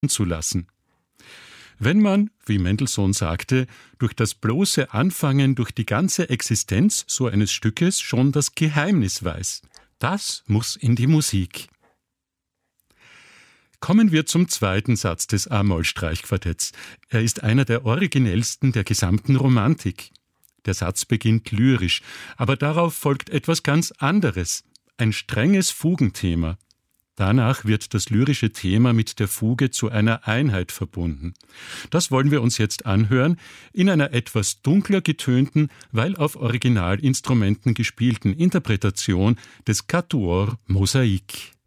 zu lassen. Wenn man, wie Mendelssohn sagte, durch das bloße Anfangen, durch die ganze Existenz so eines Stückes schon das Geheimnis weiß, das muss in die Musik. Kommen wir zum zweiten Satz des A-Moll-Streichquartetts. Er ist einer der originellsten der gesamten Romantik. Der Satz beginnt lyrisch, aber darauf folgt etwas ganz anderes, ein strenges Fugenthema. Danach wird das lyrische Thema mit der Fuge zu einer Einheit verbunden. Das wollen wir uns jetzt anhören, in einer etwas dunkler getönten, weil auf Originalinstrumenten gespielten Interpretation des Quatuor Mosaik.